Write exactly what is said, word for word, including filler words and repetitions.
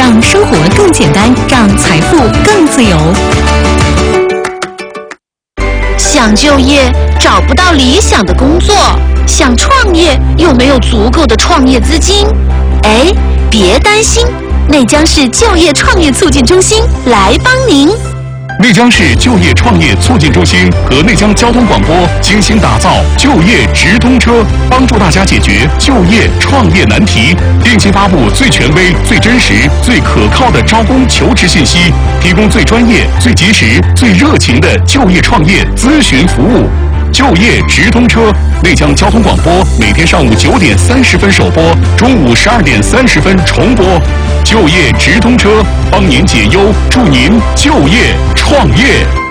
让生活更简单，让财富更自由。 想就业找不到理想的工作，想创业又没有足够的创业资金。哎，别担心，内江市就业创业促进中心来帮您。 内江市就业创业促进中心和内江交通广播精心打造就业直通车，帮助大家解决就业创业难题，定期发布最权威、最真实、最可靠的招工求职信息，提供最专业、最及时、最热情的就业创业咨询服务。就业直通车，内江交通广播每天上午九点三十分首播，中午十二点三十分重播。就业直通车，帮您解忧，助您就业创业。